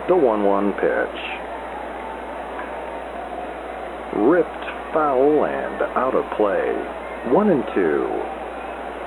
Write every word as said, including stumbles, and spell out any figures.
The one one pitch. Ripped foul and out of play. One and two.